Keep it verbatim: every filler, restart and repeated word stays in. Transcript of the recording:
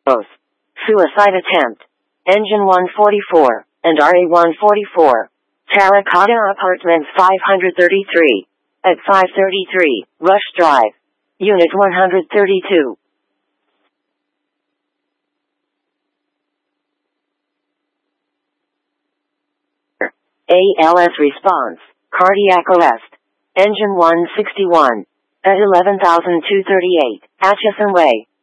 Both. Suicide attempt. Engine one forty-four, and R A one forty-four. Terracotta Apartments five thirty-three. At five thirty-three, Rush Drive. Unit one thirty-two. A L S response. Cardiac arrest. Engine one sixty-one. At eleven thousand two hundred thirty-eight, Atchison Way.